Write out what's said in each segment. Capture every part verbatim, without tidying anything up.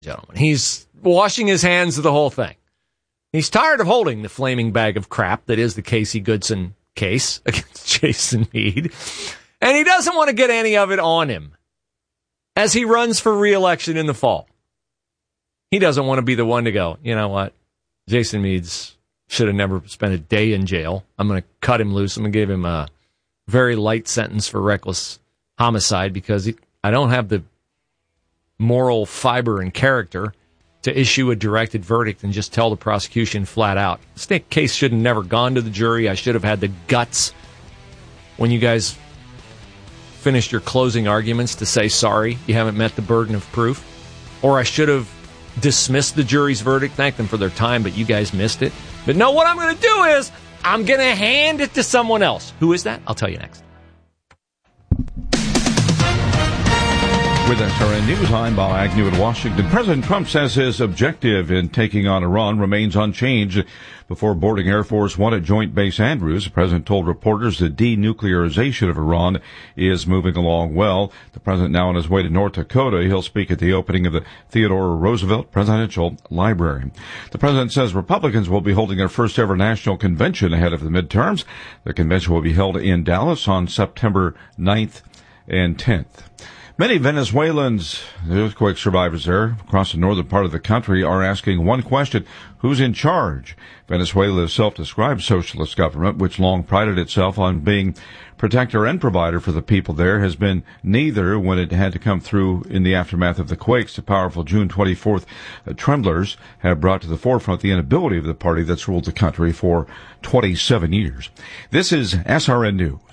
gentlemen. He's washing his hands of the whole thing. He's tired of holding the flaming bag of crap that is the Casey Goodson case against Jason Meade, and he doesn't want to get any of it on him as he runs for re-election in the fall. He doesn't want to be the one to go, you know what, Jason Meade's should have never spent a day in jail. I'm going to cut him loose. I'm going to give him a very light sentence for reckless homicide because he, I don't have the moral fiber and character to issue a directed verdict and just tell the prosecution flat out, this case should have never gone to the jury. I should have had the guts when you guys finished your closing arguments to say, sorry, you haven't met the burden of proof. Or I should have dismissed the jury's verdict, thank them for their time, but you guys missed it. But no, what I'm going to do is I'm going to hand it to someone else. Who is that? I'll tell you next. With S R N News, I'm Bob Agnew in Washington. President Trump says his objective in taking on Iran remains unchanged. Before boarding Air Force One at Joint Base Andrews, the president told reporters the denuclearization of Iran is moving along well. The president now on his way to North Dakota. He'll speak at the opening of the Theodore Roosevelt Presidential Library. The president says Republicans will be holding their first ever national convention ahead of the midterms. The convention will be held in Dallas on September ninth and tenth. Many Venezuelans, the earthquake survivors there across the northern part of the country, are asking one question: who's in charge? Venezuela's self-described socialist government, which long prided itself on being protector and provider for the people there, has been neither when it had to come through in the aftermath of the quakes. The powerful June twenty-fourth uh, tremblers have brought to the forefront the inability of the party that's ruled the country for twenty-seven years. This is S R N News.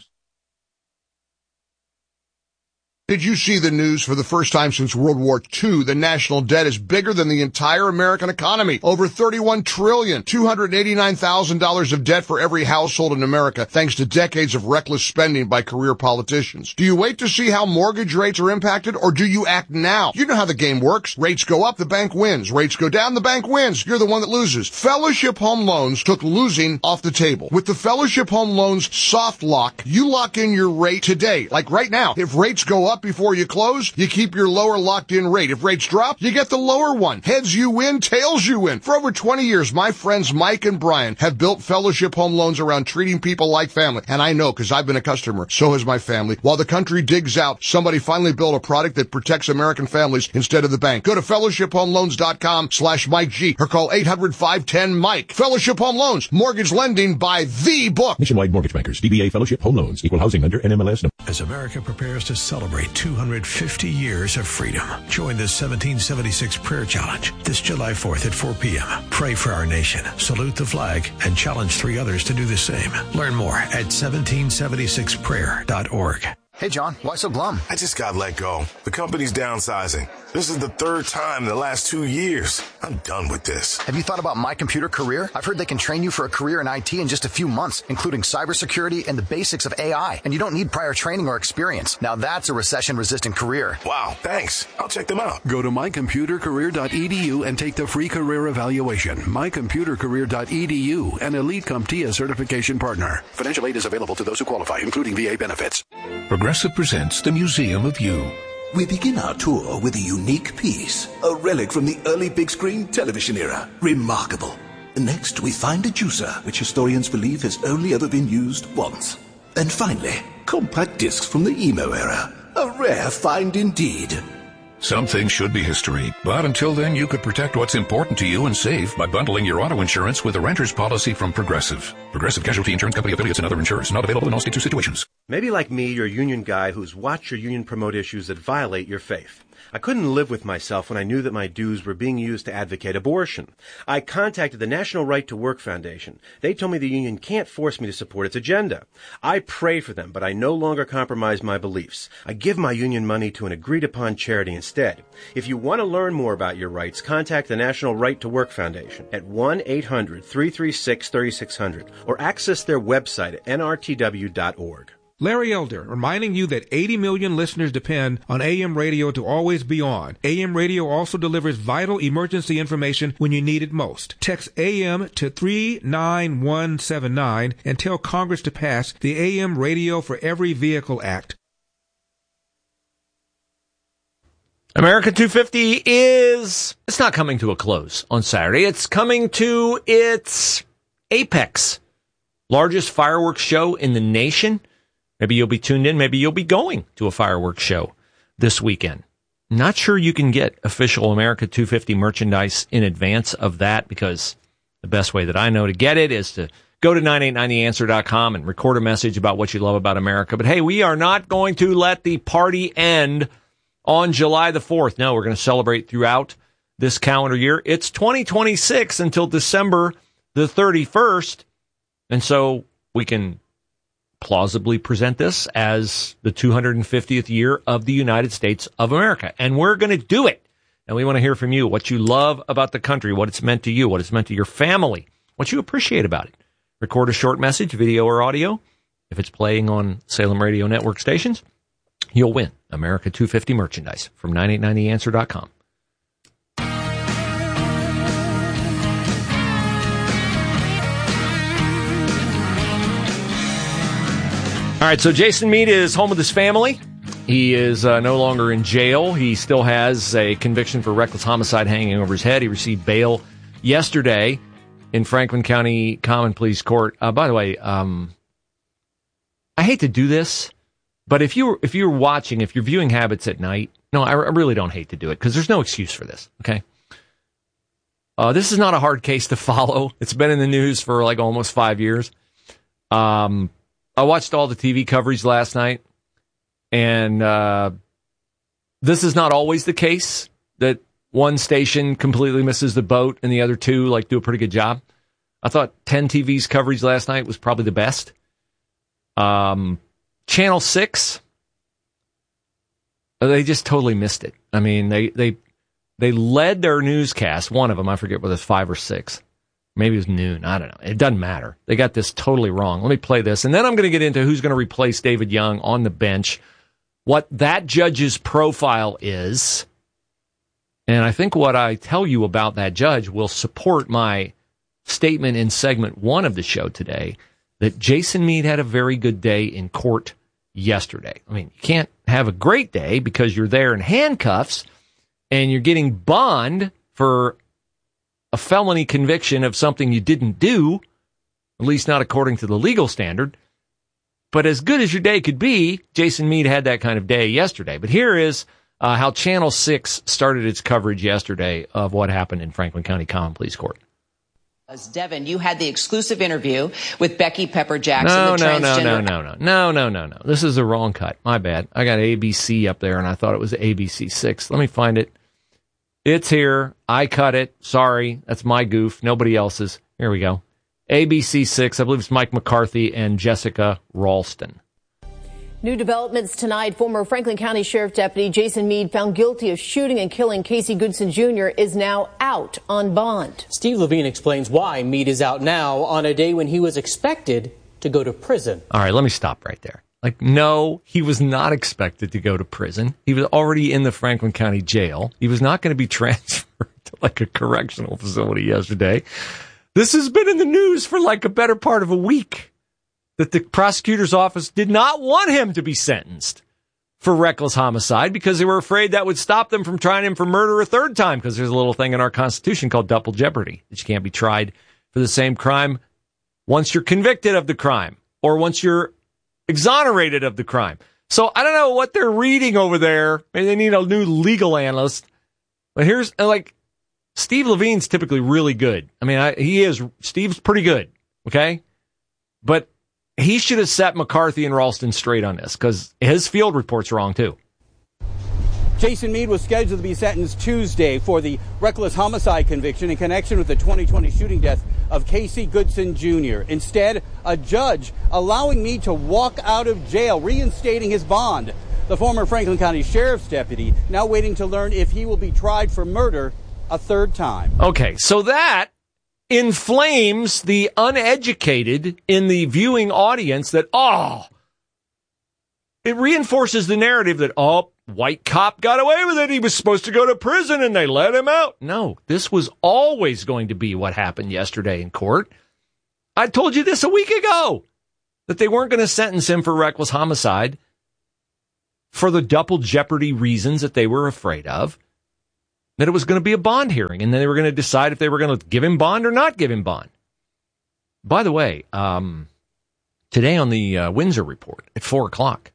Did you see the news? For the first time since World War Two, the national debt is bigger than the entire American economy. Over thirty-one trillion dollars, two hundred eighty-nine thousand dollars of debt for every household in America, thanks to decades of reckless spending by career politicians. Do you wait to see how mortgage rates are impacted, or do you act now? You know how the game works. Rates go up, the bank wins. Rates go down, the bank wins. You're the one that loses. Fellowship Home Loans took losing off the table. With the Fellowship Home Loans soft lock, you lock in your rate today. Like right now, if rates go up before you close, you keep your lower locked-in rate. If rates drop, you get the lower one. Heads you win, tails you win. For over twenty years, my friends Mike and Brian have built Fellowship Home Loans around treating people like family. And I know, because I've been a customer. So has my family. While the country digs out, somebody finally built a product that protects American families instead of the bank. Go to fellowship home loans dot com slash Mike G or call eight hundred, five one zero, Mike. Fellowship Home Loans. Mortgage lending by the book. Nationwide Mortgage Bankers. D B A Fellowship Home Loans. Equal housing lender. N M L S. As America prepares to celebrate two hundred fifty years of freedom, join the seventeen seventy-six Prayer Challenge this July fourth at four p.m. Pray for our nation, salute the flag, and challenge three others to do the same. Learn more at seventeen seventy-six prayer dot org. Hey, John, why so glum? I just got let go. The company's downsizing. This is the third time in the last two years. I'm done with this. Have you thought about My Computer Career? I've heard they can train you for a career in I T in just a few months, including cybersecurity and the basics of A I. And you don't need prior training or experience. Now that's a recession-resistant career. Wow, thanks. I'll check them out. Go to my computer career dot e d u and take the free career evaluation. my computer career dot e d u, an Elite CompTIA certification partner. Financial aid is available to those who qualify, including V A benefits. Progressive presents the Museum of You. We begin our tour with a unique piece, a relic from the early big screen television era. Remarkable. Next, we find a juicer, which historians believe has only ever been used once. And finally, compact discs from the emo era. A rare find indeed. Some things should be history, but until then you could protect what's important to you and save by bundling your auto insurance with a renter's policy from Progressive. Progressive Casualty Insurance Company affiliates and other insurers. Not available in all states or situations. Maybe like me, you're a union guy who's watched your union promote issues that violate your faith. I couldn't live with myself when I knew that my dues were being used to advocate abortion. I contacted the National Right to Work Foundation. They told me the union can't force me to support its agenda. I prayed for them, but I no longer compromise my beliefs. I give my union money to an agreed-upon charity instead. If you want to learn more about your rights, contact the National Right to Work Foundation at one eight hundred, three three six, three six zero zero or access their website at n r t w dot org. Larry Elder, reminding you that eighty million listeners depend on A M radio to always be on. A M radio also delivers vital emergency information when you need it most. Text A M to three nine one seven nine and tell Congress to pass the A M Radio for Every Vehicle Act. America two fifty is, it's not coming to a close on Saturday. It's coming to its apex. Largest fireworks show in the nation. Maybe you'll be tuned in. Maybe you'll be going to a fireworks show this weekend. Not sure you can get official America two fifty merchandise in advance of that, because the best way that I know to get it is to go to nine eight nine the answer dot com and record a message about what you love about America. But hey, we are not going to let the party end on July the fourth. No, we're going to celebrate throughout this calendar year. It's twenty twenty-six until December the thirty-first. And so we can plausibly present this as the two hundred fiftieth year of the United States of America. And we're going to do it. And we want to hear from you, what you love about the country, what it's meant to you, what it's meant to your family, what you appreciate about it. Record a short message, video or audio. If it's playing on Salem Radio Network stations, you'll win America two fifty merchandise from nine eight nine the answer dot com. All right, so Jason Meade is home with his family. He is uh, no longer in jail. He still has a conviction for reckless homicide hanging over his head. He received bail yesterday in Franklin County Common Pleas Court. Uh, by the way, um, I hate to do this, but if you're if you're watching, if you're viewing Habits at night, no, I, I really don't hate to do it, because there's no excuse for this, okay? Uh, this is not a hard case to follow. It's been in the news for like almost five years. Um, I watched all the T V coverage last night, and uh, this is not always the case, that one station completely misses the boat and the other two like do a pretty good job. I thought ten T V's coverage last night was probably the best. Um, Channel six, they just totally missed it. I mean, they they they led their newscast. One of them, I forget whether it's five or six. Maybe it was noon. I don't know. It doesn't matter. They got this totally wrong. Let me play this, and then I'm going to get into who's going to replace David Young on the bench, what that judge's profile is, and I think what I tell you about that judge will support my statement in segment one of the show today, that Jason Meade had a very good day in court yesterday. I mean, you can't have a great day because you're there in handcuffs and you're getting bond for a felony conviction of something you didn't do, at least not according to the legal standard. But as good as your day could be, Jason Meade had that kind of day yesterday. But here is uh, how Channel six started its coverage yesterday of what happened in Franklin County Common Pleas Court. Devin, you had the exclusive interview with Becky Pepper Jackson, no, the no, transgender... No, no, no, no, no, no, no, no. This is the wrong cut. My bad. I got A B C up there, and I thought it was A B C six. Let me find it. It's here. I cut it. Sorry. That's my goof. Nobody else's. Here we go. A B C six. I believe it's Mike McCarthy and Jessica Ralston. New developments tonight. Former Franklin County Sheriff Deputy Jason Meade, found guilty of shooting and killing Casey Goodson Junior, is now out on bond. Steve Levine explains why Meade is out now on a day when he was expected to go to prison. All right, let me stop right there. Like, no, he was not expected to go to prison. He was already in the Franklin County jail. He was not going to be transferred to like a correctional facility yesterday. This has been in the news for like a better part of a week, that the prosecutor's office did not want him to be sentenced for reckless homicide because they were afraid that would stop them from trying him for murder a third time, because there's a little thing in our Constitution called double jeopardy, that you can't be tried for the same crime once you're convicted of the crime or once you're exonerated of the crime. So I don't know what they're reading over there. Maybe they need a new legal analyst. But here's, like, Steve Levine's typically really good. I mean, I, he is. Steve's pretty good, okay? But he should have set McCarthy and Ralston straight on this, because his field report's wrong, too. Jason Meade was scheduled to be sentenced Tuesday for the reckless homicide conviction in connection with the twenty twenty shooting death of Casey Goodson Junior Instead, a judge allowing Meade to walk out of jail, reinstating his bond. The former Franklin County Sheriff's deputy now waiting to learn if he will be tried for murder a third time. Okay, so that inflames the uneducated in the viewing audience that, oh, it reinforces the narrative that, oh, white cop got away with it. He was supposed to go to prison and they let him out. No, this was always going to be what happened yesterday in court. I told you this a week ago, that they weren't going to sentence him for reckless homicide. for the double jeopardy reasons that they were afraid of, that it was going to be a bond hearing, and then they were going to decide if they were going to give him bond or not give him bond. By the way, um, today on the uh, Windsor Report at four o'clock,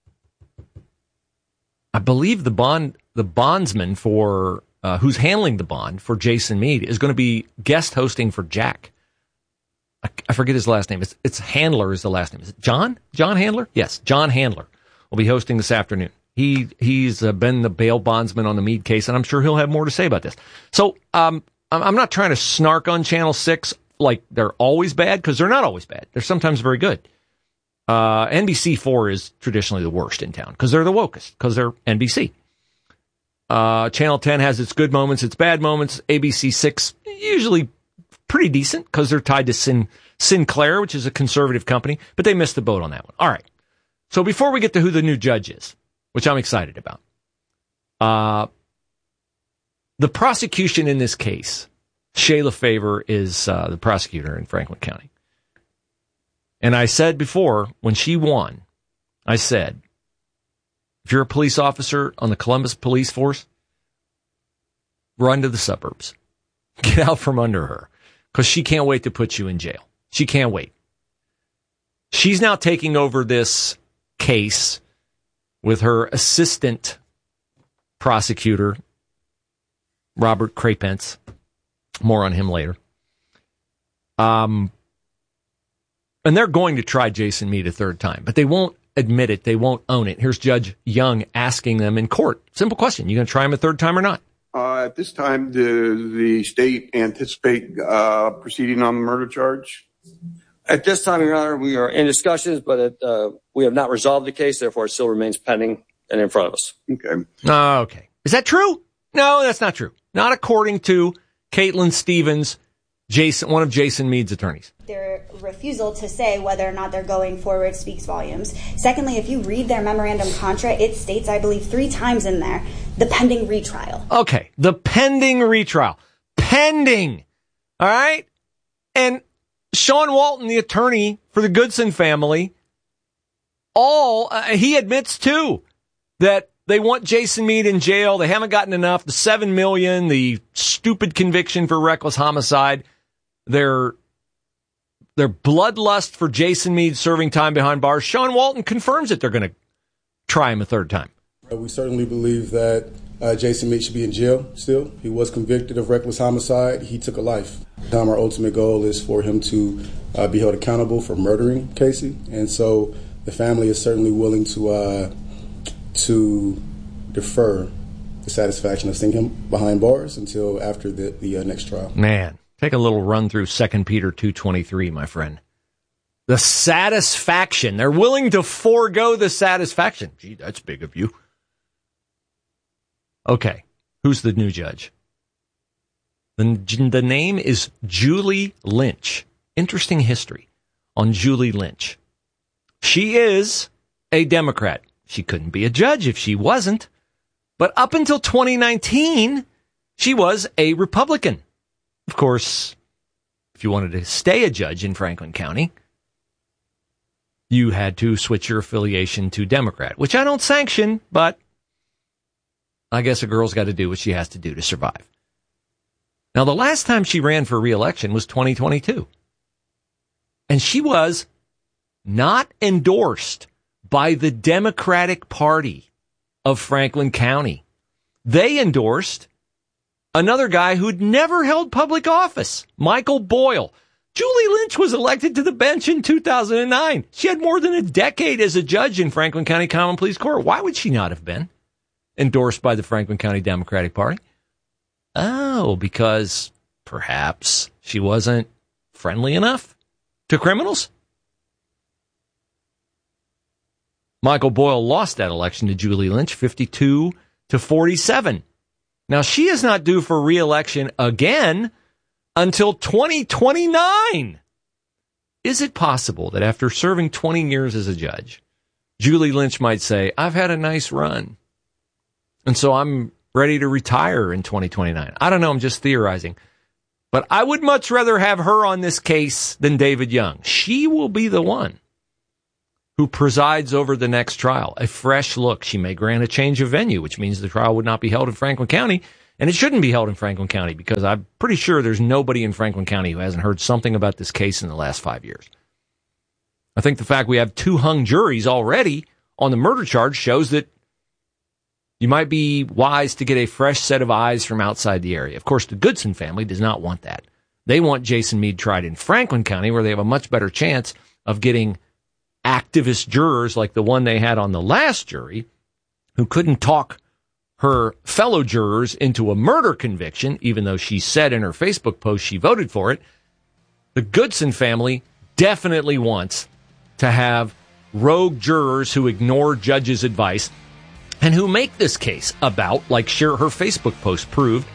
I believe the bond, the bondsman for uh, who's handling the bond for Jason Meade is going to be guest hosting for Jack. I, I forget his last name. It's, it's Handler is the last name. Is it John? John Handler? Yes, John Handler will be hosting this afternoon. He he's uh, been the bail bondsman on the Meade case, and I'm sure he'll have more to say about this. So um, I'm not trying to snark on Channel six like they're always bad, because they're not always bad. They're sometimes very good. Uh, N B C four is traditionally the worst in town because they're the wokest, because they're N B C. Uh, Channel ten has its good moments, its bad moments. A B C six, usually pretty decent because they're tied to Sin, Sinclair, which is a conservative company, but they missed the boat on that one. All right. So before we get to who the new judge is, which I'm excited about, uh, the prosecution in this case, Shayla Favor is uh, the prosecutor in Franklin County. And I said before, when she won, I said, if you're a police officer on the Columbus Police Force, run to the suburbs. Get out from under her, because she can't wait to put you in jail. She can't wait. She's now taking over this case with her assistant prosecutor, Robert Crapence. More on him later. Um, and they're going to try Jason Meade a third time, but they won't admit it. They won't own it. Here's Judge Young asking them in court. Simple question. You going to try him a third time or not? Uh, at this time, does the state anticipate uh, proceeding on the murder charge? At this time, Your Honor, we are in discussions, but it, uh, we have not resolved the case. Therefore, it still remains pending and in front of us. Okay. Oh, okay. Is that true? No, that's not true. Not according to Caitlin Stevens, Jason, one of Jason Meade's attorneys. Their refusal to say whether or not they're going forward speaks volumes. Secondly, if you read their memorandum contra, it states, I believe, three times in there, the pending retrial. Okay, the pending retrial. Pending. All right? And Sean Walton, the attorney for the Goodson family, all, uh, he admits too that they want Jason Meade in jail. They haven't gotten enough. The seven million dollars, the stupid conviction for reckless homicide, their, their bloodlust for Jason Meade serving time behind bars. Sean Walton confirms that they're going to try him a third time. We certainly believe that uh, Jason Meade should be in jail still. He was convicted of reckless homicide. He took a life. Our ultimate goal is for him to uh, be held accountable for murdering Casey. And so the family is certainly willing to uh, to defer the satisfaction of seeing him behind bars until after the, the uh, next trial. Man, take a little run through Second Peter two twenty-three, my friend. The satisfaction. They're willing to forego the satisfaction. Gee, that's big of you. Okay, who's the new judge? The, the name is Julie Lynch. Interesting history on Julie Lynch. She is a Democrat. She couldn't be a judge if she wasn't. But up until twenty nineteen, she was a Republican. Of course, if you wanted to stay a judge in Franklin County, you had to switch your affiliation to Democrat, which I don't sanction, but I guess a girl's got to do what she has to do to survive. Now, the last time she ran for re-election was twenty twenty-two. And she was not endorsed by the Democratic Party of Franklin County. They endorsed another guy who'd never held public office, Michael Boyle. Julie Lynch was elected to the bench in two thousand nine. She had more than a decade as a judge in Franklin County Common Pleas Court. Why would she not have been endorsed by the Franklin County Democratic Party? Oh, because perhaps she wasn't friendly enough to criminals? Michael Boyle lost that election to Julie Lynch, fifty-two to forty-seven. Now, she is not due for re-election again until twenty twenty-nine. Is it possible that after serving twenty years as a judge, Julie Lynch might say, I've had a nice run, and so I'm ready to retire in twenty twenty-nine? I don't know. I'm just theorizing. But I would much rather have her on this case than David Young. She will be the one who presides over the next trial. A fresh look. She may grant a change of venue, which means the trial would not be held in Franklin County, and it shouldn't be held in Franklin County because I'm pretty sure there's nobody in Franklin County who hasn't heard something about this case in the last five years. I think the fact we have two hung juries already on the murder charge shows that you might be wise to get a fresh set of eyes from outside the area. Of course, the Goodson family does not want that. They want Jason Meade tried in Franklin County, where they have a much better chance of getting activist jurors like the one they had on the last jury, who couldn't talk her fellow jurors into a murder conviction, even though she said in her Facebook post she voted for it. The Goodson family definitely wants to have rogue jurors who ignore judges' advice and who make this case about, like her Facebook post proved,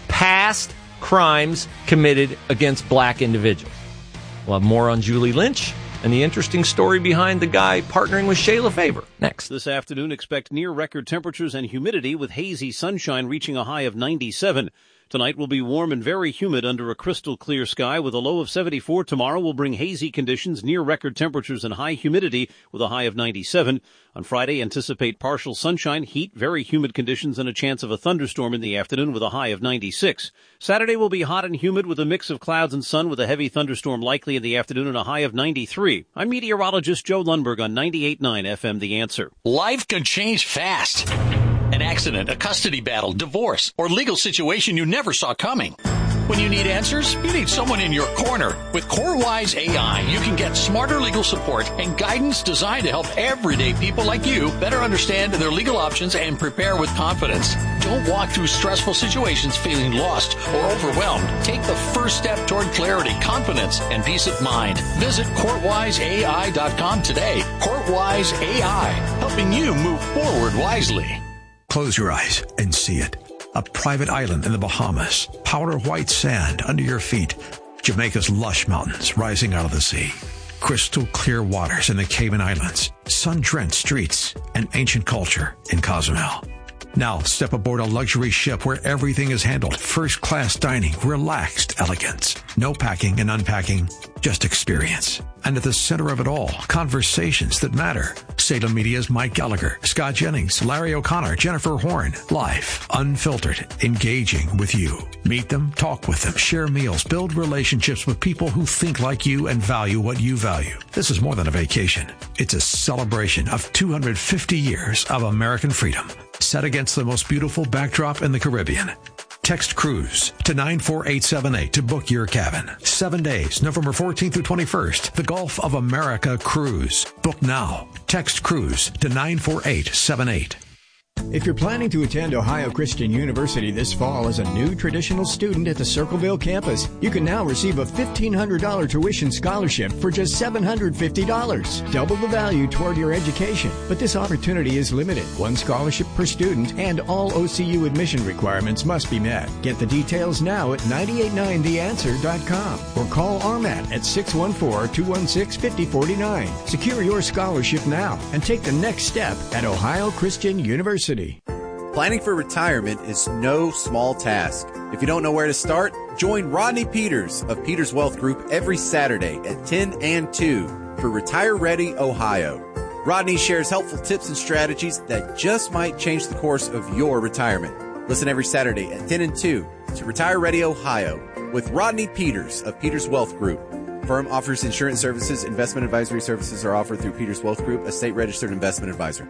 past crimes committed against black individuals. We'll have more on Julie Lynch and the interesting story behind the guy partnering with Shayla Favor next. This afternoon, expect near-record temperatures and humidity with hazy sunshine reaching a high of ninety-seven. Tonight will be warm and very humid under a crystal clear sky with a low of seventy-four. Tomorrow will bring hazy conditions, near record temperatures, and high humidity with a high of ninety-seven. On Friday, anticipate partial sunshine, heat, very humid conditions, and a chance of a thunderstorm in the afternoon with a high of ninety-six. Saturday will be hot and humid with a mix of clouds and sun with a heavy thunderstorm likely in the afternoon and a high of ninety-three. I'm meteorologist Joe Lundberg on ninety-eight point nine F M The Answer. Life can change fast. An accident, a custody battle, divorce, or legal situation you never saw coming. When you need answers, you need someone in your corner. With CoreWise A I, you can get smarter legal support and guidance designed to help everyday people like you better understand their legal options and prepare with confidence. Don't walk through stressful situations feeling lost or overwhelmed. Take the first step toward clarity, confidence, and peace of mind. Visit court wise A I dot com today. CourtWise A I, helping you move forward wisely. Close your eyes and see it. A private island in the Bahamas. Powder white sand under your feet. Jamaica's lush mountains rising out of the sea. Crystal clear waters in the Cayman Islands. Sun-drenched streets and ancient culture in Cozumel. Now step aboard a luxury ship where everything is handled. First-class dining, relaxed elegance. No packing and unpacking, just experience. And at the center of it all, conversations that matter. Salem Media's Mike Gallagher, Scott Jennings, Larry O'Connor, Jennifer Horn. Live, unfiltered, engaging with you. Meet them, talk with them, share meals, build relationships with people who think like you and value what you value. This is more than a vacation. It's a celebration of two hundred fifty years of American freedom, set against the most beautiful backdrop in the Caribbean. Text cruise to nine four eight seven eight to book your cabin. Seven days, November fourteenth through twenty-first. The Gulf of America Cruise. Book now. Text cruise to nine four eight seven eight. If you're planning to attend Ohio Christian University this fall as a new traditional student at the Circleville campus, you can now receive a fifteen hundred dollars tuition scholarship for just seven hundred fifty dollars. Double the value toward your education. But this opportunity is limited. One scholarship per student, and all O C U admission requirements must be met. Get the details now at nine eight nine the answer dot com or call R M A T at six one four, two one six, five zero four nine. Secure your scholarship now and take the next step at Ohio Christian University. Planning for retirement is no small task. If you don't know where to start, join Rodney Peters of Peters Wealth Group every Saturday at ten and two for Retire Ready Ohio. Rodney shares helpful tips and strategies that just might change the course of your retirement. Listen every Saturday at ten and two to Retire Ready Ohio with Rodney Peters of Peters Wealth Group. Firm offers insurance services. Investment advisory services are offered through Peters Wealth Group, a state-registered investment advisor.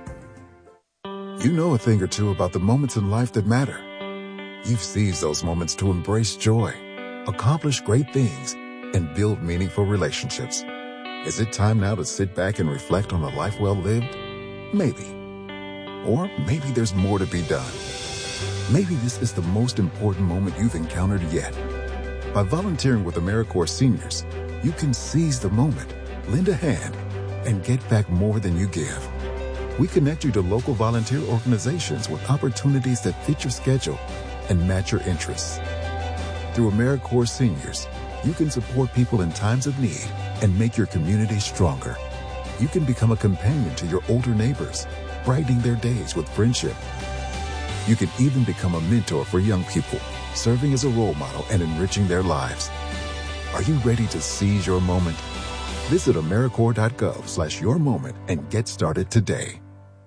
You know a thing or two about the moments in life that matter. You've seized those moments to embrace joy, accomplish great things, and build meaningful relationships. Is it time now to sit back and reflect on a life well lived? Maybe. Or maybe there's more to be done. Maybe this is the most important moment you've encountered yet. By volunteering with AmeriCorps Seniors, you can seize the moment, lend a hand, and get back more than you give. We connect you to local volunteer organizations with opportunities that fit your schedule and match your interests. Through AmeriCorps Seniors, you can support people in times of need and make your community stronger. You can become a companion to your older neighbors, brightening their days with friendship. You can even become a mentor for young people, serving as a role model and enriching their lives. Are you ready to seize your moment? Visit AmeriCorps.gov slash your moment and get started today.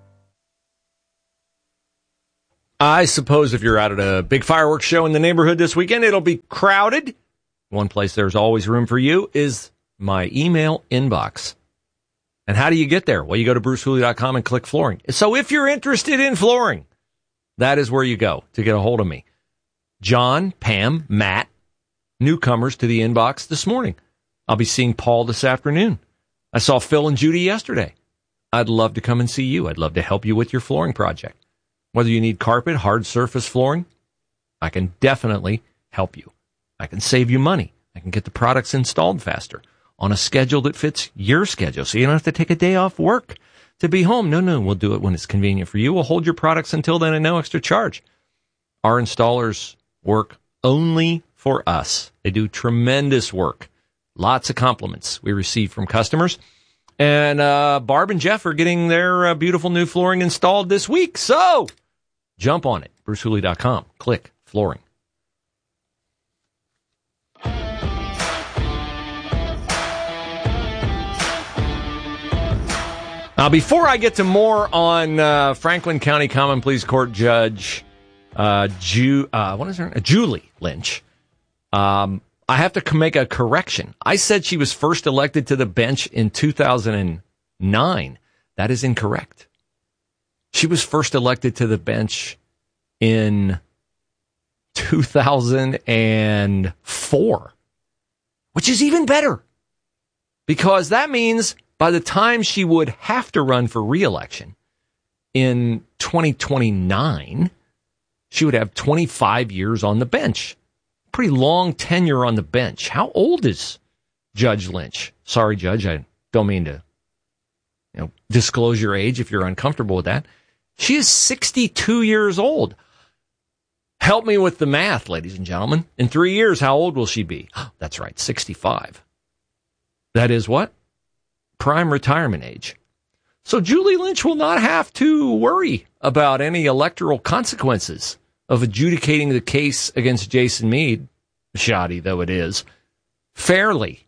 I suppose if you're out at a big fireworks show in the neighborhood this weekend, it'll be crowded. One place there's always room for you is my email inbox. And how do you get there? Well, you go to bruce hooley dot com and click flooring. So if you're interested in flooring, that is where you go to get a hold of me. John, Pam, Matt, newcomers to the inbox this morning. I'll be seeing Paul this afternoon. I saw Phil and Judy yesterday. I'd love to come and see you. I'd love to help you with your flooring project. Whether you need carpet, hard surface flooring, I can definitely help you. I can save you money. I can get the products installed faster on a schedule that fits your schedule, so you don't have to take a day off work to be home. No, no, we'll do it when it's convenient for you. We'll hold your products until then at no extra charge. Our installers work only for us. They do tremendous work. Lots of compliments we receive from customers. And uh, Barb and Jeff are getting their uh, beautiful new flooring installed this week. So jump on it. bruce hooley dot com. Click flooring. Now, before I get to more on uh, Franklin County Common Pleas Court Judge uh, Ju- uh, what is her name? Julie Lynch, um, I have to make a correction. I said she was first elected to the bench in two thousand nine. That is incorrect. She was first elected to the bench in two thousand four, which is even better, because that means by the time she would have to run for re-election in twenty twenty-nine, she would have twenty-five years on the bench. Pretty long tenure on the bench. How old is Judge Lynch? Sorry, Judge, I don't mean to you know, disclose your age if you're uncomfortable with that. She is sixty-two years old. Help me with the math, ladies and gentlemen. In three years, how old will she be? That's right, sixty-five. That is what? Prime retirement age. So Julie Lynch will not have to worry about any electoral consequences of adjudicating the case against Jason Meade, shoddy though it is, fairly,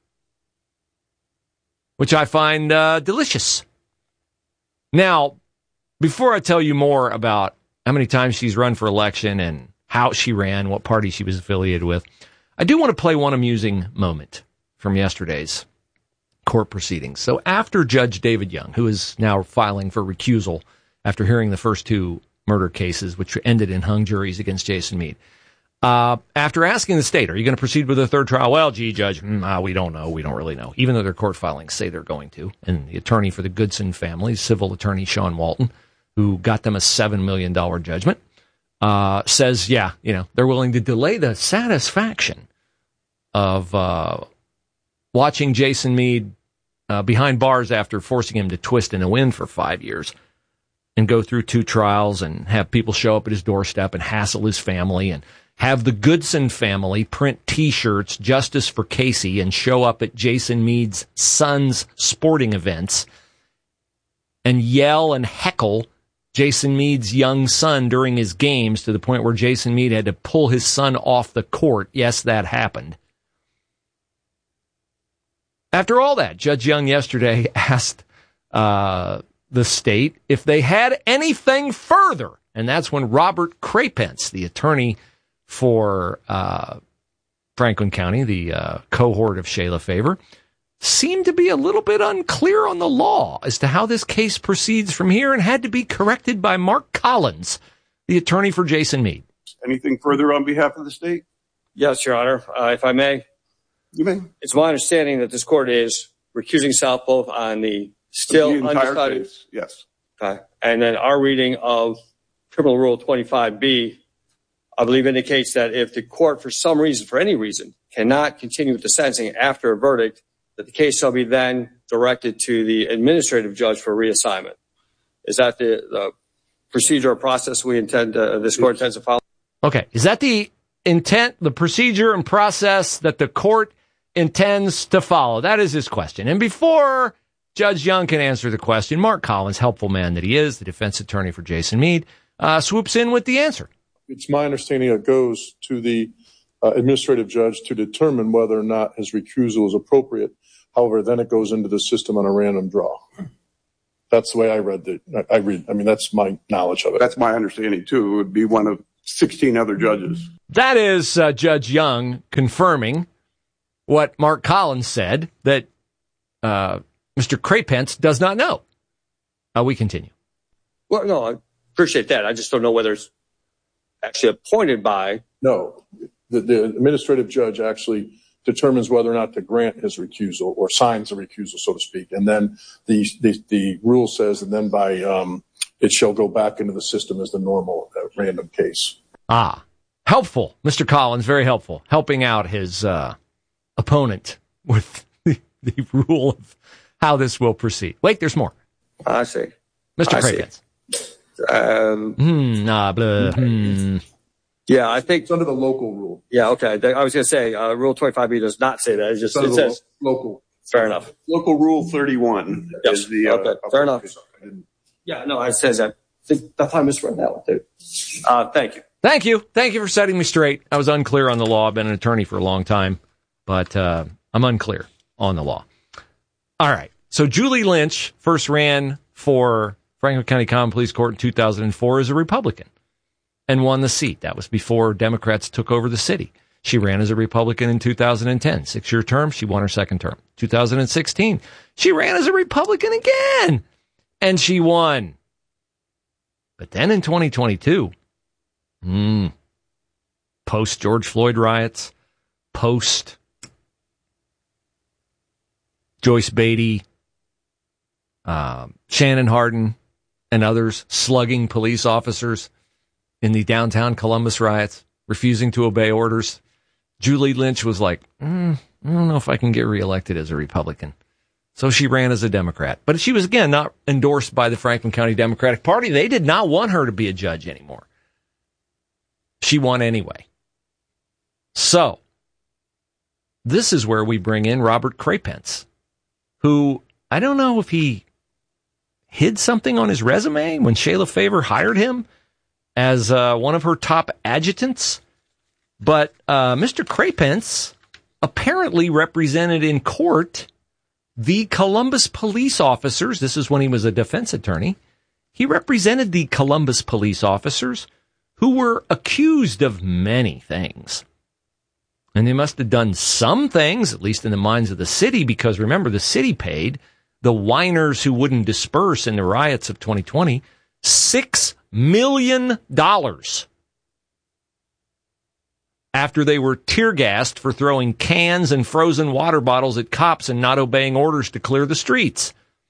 which I find uh, delicious. Now, before I tell you more about how many times she's run for election and how she ran, what party she was affiliated with, I do want to play one amusing moment from yesterday's court proceedings. So after Judge David Young, who is now filing for recusal after hearing the first two murder cases, which ended in hung juries against Jason Meade, uh, after asking the state, are you going to proceed with a third trial? Well, gee, Judge, mm, uh, we don't know. We don't really know, even though their court filings say they're going to. And the attorney for the Goodson family, civil attorney Sean Walton, who got them a seven million dollars judgment, uh, says, yeah, you know, they're willing to delay the satisfaction of uh, watching Jason Meade uh, behind bars after forcing him to twist in a win for five years and go through two trials and have people show up at his doorstep and hassle his family and have the Goodson family print T-shirts, Justice for Casey, and show up at Jason Meade's son's sporting events and yell and heckle Jason Meade's young son during his games to the point where Jason Meade had to pull his son off the court. Yes, that happened. After all that, Judge Young yesterday asked uh, the state if they had anything further. And that's when Robert Crapence, the attorney for uh, Franklin County, the uh, cohort of Shayla Favor, seemed to be a little bit unclear on the law as to how this case proceeds from here and had to be corrected by Mark Collins, the attorney for Jason Meade. Anything further on behalf of the state? Yes, Your Honor. Uh, if I may. You may. It's my understanding that this court is recusing South both on the still the entire undecided. Case, yes. Okay. And then our reading of Criminal Rule twenty-five B, I believe, indicates that if the court, for some reason, for any reason, cannot continue with the sentencing after a verdict, that the case shall be then directed to the administrative judge for reassignment. Is that the, the procedure or process we intend, uh, this court intends to follow? Okay. Is that the intent, the procedure and process that the court intends to follow? That is his question. And before Judge Young can answer the question, Mark Collins, helpful man that he is, the defense attorney for Jason Meade, uh, swoops in with the answer. It's my understanding it goes to the uh, administrative judge to determine whether or not his recusal is appropriate. However, then it goes into the system on a random draw. That's the way I read it. I read. I mean, that's my knowledge of it. That's my understanding too. It would be one of sixteen other judges. That is uh, Judge Young confirming what Mark Collins said, that uh, Mister Crapence does not know. Uh, we continue. Well, no, I appreciate that. I just don't know whether it's actually appointed by. No, the, the administrative judge actually determines whether or not to grant his recusal or signs the recusal, so to speak. And then the the, the rule says, and then by um, it shall go back into the system as the normal uh, random case. Ah, helpful. Mister Collins, very helpful, helping out his uh, opponent with the, the rule of how this will proceed. Wait, there's more. I see. Mister I Crapence. Um, hmm, nah, blah, hmm. Yeah, I think it's under the local rule. Yeah, okay. I was going to say uh, Rule twenty-five B does not say that. It just it says local. Fair enough. Local Rule thirty-one Yes. is the. Okay. Uh, Fair enough. Yeah, no, it says that. I think that's how I misread that one too. Uh, thank you. Thank you. Thank you for setting me straight. I was unclear on the law. I've been an attorney for a long time, but uh, I'm unclear on the law. All right. So Julie Lynch first ran for Franklin County Common Pleas Court in two thousand four as a Republican and won the seat. That was before Democrats took over the city. She ran as a Republican in two thousand ten. Six-year term, she won her second term. two thousand sixteen, she ran as a Republican again, and she won. But then in twenty twenty-two, mm, post George Floyd riots, post Joyce Beatty, uh, Shannon Hardin, and others slugging police officers in the downtown Columbus riots, refusing to obey orders, Julie Lynch was like, mm, I don't know if I can get reelected as a Republican. So she ran as a Democrat. But she was, again, not endorsed by the Franklin County Democratic Party. They did not want her to be a judge anymore. She won anyway. So this is where we bring in Robert Crapence, who I don't know if he hid something on his resume when Shayla Favor hired him as uh, one of her top adjutants. But uh, Mister Crapence apparently represented in court the Columbus police officers. This is when he was a defense attorney. He represented the Columbus police officers who were accused of many things. And they must have done some things, at least in the minds of the city, because remember, the city paid the whiners who wouldn't disperse in the riots of twenty twenty six million dollars after they were tear gassed for throwing cans and frozen water bottles at cops and not obeying orders to clear the streets.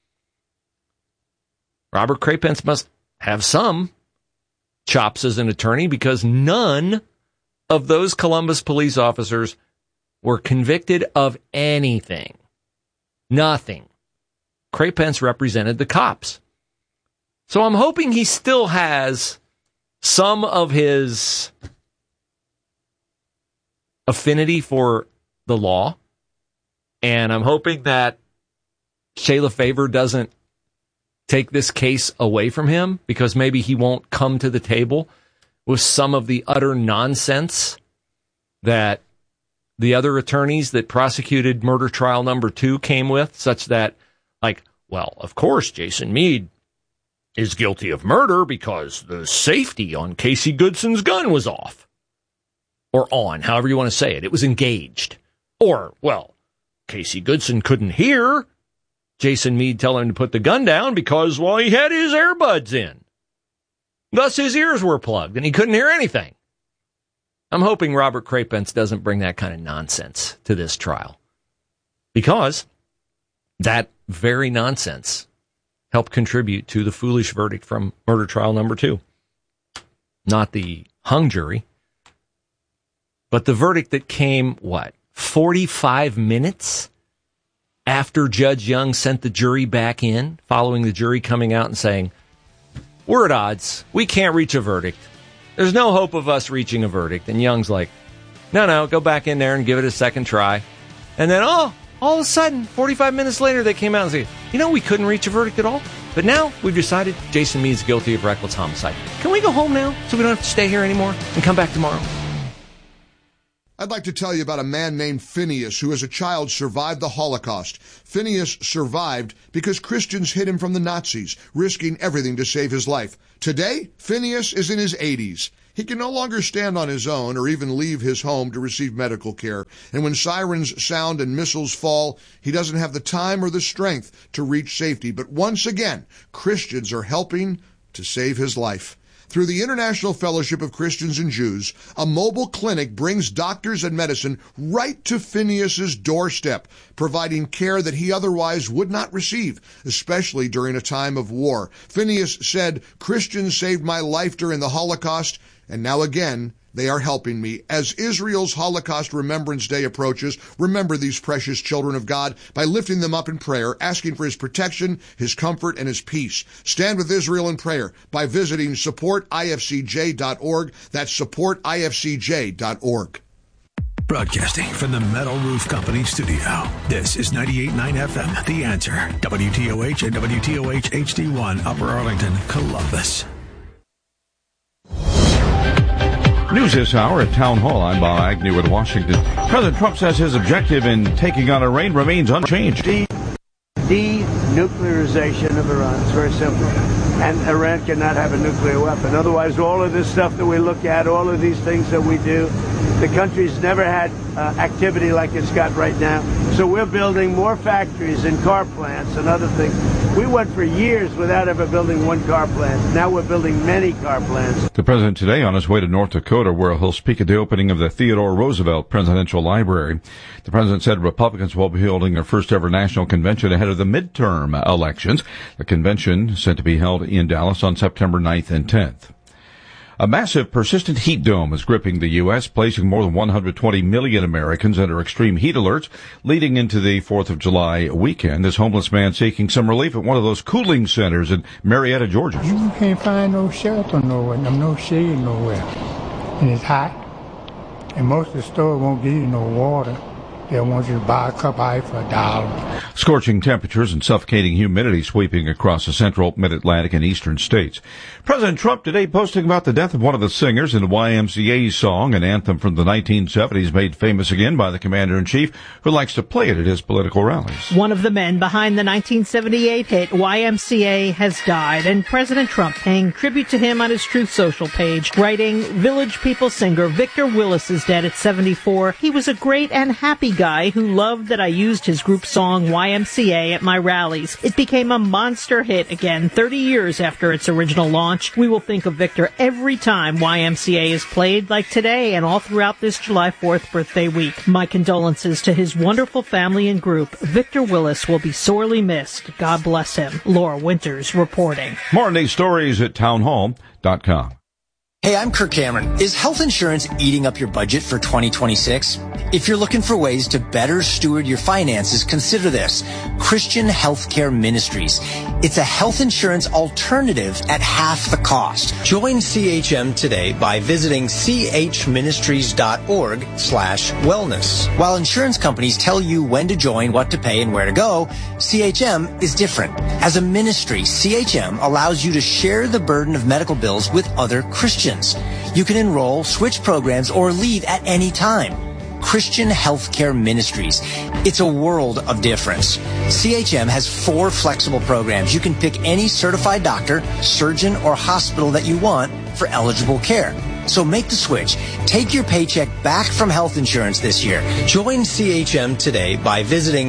Robert Crapence must have some chops as an attorney, because none of those Columbus police officers were convicted of anything. Nothing. Crapence represented the cops. So I'm hoping he still has some of his affinity for the law. And I'm hoping that Shayla Favor doesn't take this case away from him, because maybe he won't come to the table with some of the utter nonsense that the other attorneys that prosecuted murder trial number two came with, such that, like, well, of course, Jason Meade is guilty of murder because the safety on Casey Goodson's gun was off. Or on, however you want to say it. It was engaged. Or, well, Casey Goodson couldn't hear Jason Meade tell him to put the gun down because, well, he had his earbuds in. Thus, his ears were plugged, and he couldn't hear anything. I'm hoping Robert Crapence doesn't bring that kind of nonsense to this trial, because that very nonsense helped contribute to the foolish verdict from murder trial number two. Not the hung jury, but the verdict that came, what, forty-five minutes after Judge Young sent the jury back in, following the jury coming out and saying, we're at odds. We can't reach a verdict. There's no hope of us reaching a verdict. And Young's like, no, no, go back in there and give it a second try. And then, oh, all of a sudden, forty-five minutes later, they came out and said, you know, we couldn't reach a verdict at all. But now we've decided Jason Meade's guilty of reckless homicide. Can we go home now so we don't have to stay here anymore and come back tomorrow? I'd like to tell you about a man named Phineas who as a child survived the Holocaust. Phineas survived because Christians hid him from the Nazis, risking everything to save his life. Today, Phineas is in his eighties. He can no longer stand on his own or even leave his home to receive medical care. And when sirens sound and missiles fall, he doesn't have the time or the strength to reach safety. But once again, Christians are helping to save his life. Through the International Fellowship of Christians and Jews, a mobile clinic brings doctors and medicine right to Phineas's doorstep, providing care that he otherwise would not receive, especially during a time of war. Phineas said, "Christians saved my life during the Holocaust, and now again, they are helping me." As Israel's Holocaust Remembrance Day approaches, remember these precious children of God by lifting them up in prayer, asking for his protection, his comfort, and his peace. Stand with Israel in prayer by visiting support I F C J dot org. That's support I F C J dot org. Broadcasting from the Metal Roof Company studio, this is ninety-eight point nine F M, The Answer, W T O H and W T O H H D one, Upper Arlington, Columbus. News this hour at Town Hall. I'm Bob Agnew with Washington. President Trump says his objective in taking on Iran remains unchanged. De- denuclearization of Iran. It's very simple. And Iran cannot have a nuclear weapon. Otherwise, all of this stuff that we look at, all of these things that we do, the country's never had uh, activity like it's got right now. So we're building more factories and car plants and other things. We went for years without ever building one car plant. Now we're building many car plants. The president today on his way to North Dakota, where he'll speak at the opening of the Theodore Roosevelt Presidential Library. The president said Republicans will be holding their first ever national convention ahead of the midterm elections. The convention set to be held in Dallas on September ninth and tenth. A massive persistent heat dome is gripping the U S, placing more than one hundred twenty million Americans under extreme heat alerts leading into the fourth of July weekend. This homeless man seeking some relief at one of those cooling centers in Marietta, Georgia. You can't find no shelter nowhere, no shade nowhere. And it's hot. And most of the stores won't give you no water. They want you to buy a cup of ice for a dollar. Scorching temperatures and suffocating humidity sweeping across the central, mid-Atlantic, and eastern states. President Trump today posting about the death of one of the singers in the Y M C A song, an anthem from the nineteen seventies made famous again by the commander-in-chief, who likes to play it at his political rallies. One of the men behind the nineteen seventy-eight hit Y M C A has died, and President Trump paying tribute to him on his Truth Social page, writing, "Village People singer Victor Willis is dead at seventy-four. He was a great and happy guy who loved that I used his group song Y M C A at my rallies. It became a monster hit again thirty years after its original launch. We will think of Victor every time Y M C A is played, like today and all throughout this July fourth birthday week. My condolences to his wonderful family and group. Victor Willis will be sorely missed. God bless him." Laura Winters reporting. More on these stories at townhall dot com. Hey, I'm Kirk Cameron. Is health insurance eating up your budget for twenty twenty-six? If you're looking for ways to better steward your finances, consider this. Christian Healthcare Ministries. It's a health insurance alternative at half the cost. Join C H M today by visiting chministries.org slash wellness. While insurance companies tell you when to join, what to pay, and where to go, C H M is different. As a ministry, C H M allows you to share the burden of medical bills with other Christians. You can enroll, switch programs, or leave at any time. Christian Healthcare Ministries. It's a world of difference. C H M has four flexible programs. You can pick any certified doctor, surgeon, or hospital that you want for eligible care. So make the switch. Take your paycheck back from health insurance this year. Join C H M today by visiting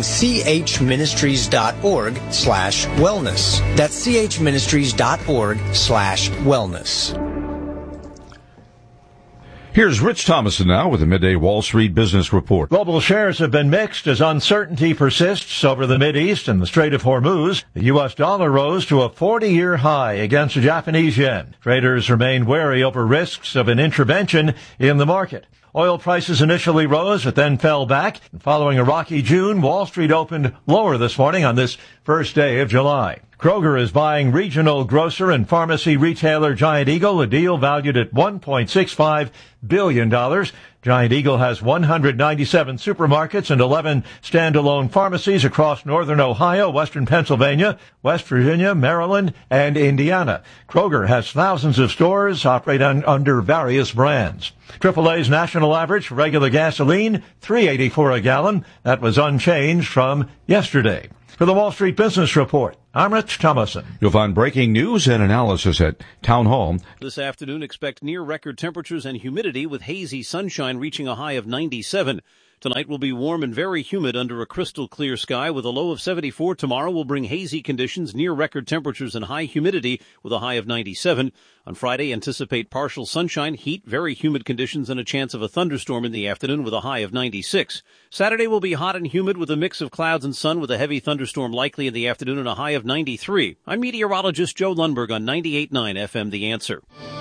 chministries.org slash wellness. That's chministries.org slash wellness. Here's Rich Thomason now with the Midday Wall Street Business Report. Global shares have been mixed as uncertainty persists over the Mideast and the Strait of Hormuz. The U S dollar rose to a forty-year high against the Japanese yen. Traders remain wary over risks of an intervention in the market. Oil prices initially rose but then fell back. Following a rocky June, Wall Street opened lower this morning on this first day of July. Kroger is buying regional grocer and pharmacy retailer Giant Eagle, a deal valued at one point six five billion dollars. Giant Eagle has one hundred ninety-seven supermarkets and eleven standalone pharmacies across northern Ohio, western Pennsylvania, West Virginia, Maryland, and Indiana. Kroger has thousands of stores, operate on, under various brands. triple A's national average for regular gasoline, three dollars and eighty-four cents a gallon. That was unchanged from yesterday. For the Wall Street Business Report, I'm Rich Thomason. You'll find breaking news and analysis at Town Hall. This afternoon, expect near-record temperatures and humidity with hazy sunshine reaching a high of ninety-seven. Tonight will be warm and very humid under a crystal clear sky with a low of seventy-four. Tomorrow will bring hazy conditions, near record temperatures and high humidity with a high of ninety-seven. On Friday, anticipate partial sunshine, heat, very humid conditions, and a chance of a thunderstorm in the afternoon with a high of ninety-six. Saturday will be hot and humid with a mix of clouds and sun with a heavy thunderstorm likely in the afternoon and a high of ninety-three. I'm meteorologist Joe Lundberg on ninety-eight point nine F M The Answer.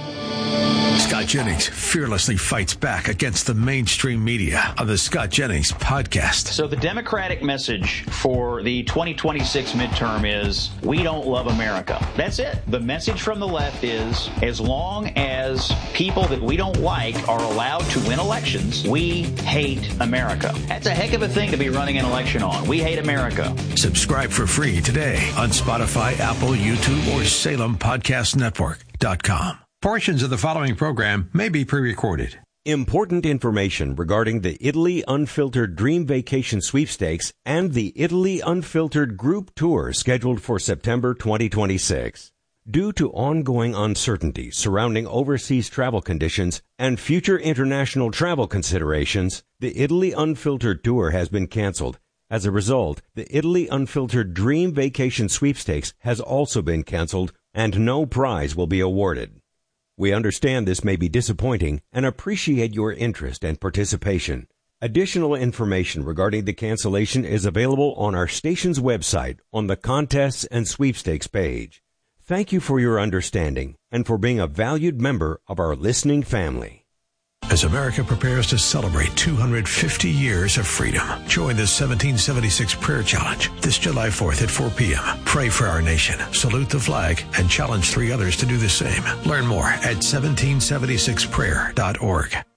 Scott Jennings fearlessly fights back against the mainstream media on the Scott Jennings podcast. So the Democratic message for the twenty twenty-six midterm is, we don't love America. That's it. The message from the left is, as long as people that we don't like are allowed to win elections, we hate America. That's a heck of a thing to be running an election on. We hate America. Subscribe for free today on Spotify, Apple, YouTube, or Salem Podcast Network dot com. Portions of the following program may be pre-recorded. Important information regarding the Italy Unfiltered Dream Vacation Sweepstakes and the Italy Unfiltered Group Tour scheduled for September twenty twenty-six. Due to ongoing uncertainty surrounding overseas travel conditions and future international travel considerations, the Italy Unfiltered Tour has been canceled. As a result, the Italy Unfiltered Dream Vacation Sweepstakes has also been canceled and no prize will be awarded. We understand this may be disappointing and appreciate your interest and participation. Additional information regarding the cancellation is available on our station's website on the Contests and Sweepstakes page. Thank you for your understanding and for being a valued member of our listening family. As America prepares to celebrate two hundred fifty years of freedom, join the seventeen seventy-six Prayer Challenge this July fourth at four p.m. Pray for our nation, salute the flag, and challenge three others to do the same. Learn more at seventeen seventy-six prayer dot org.